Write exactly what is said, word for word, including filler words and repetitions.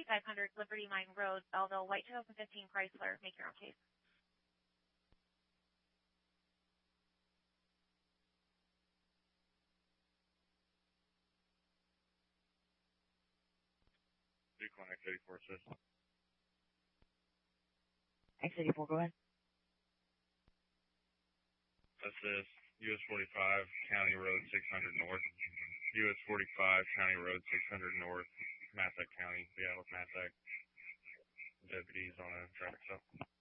thirty-five hundred Liberty Mine Road, Belleville, white twenty fifteen Chrysler. Make your own case. Decline X eighty-four, sis. X eighty-four, go ahead. Assist, U S forty-five, County Road six hundred North. U S forty-five, County Road six hundred North, Massac County. Yeah, with Massac. Deputies on a traffic stop.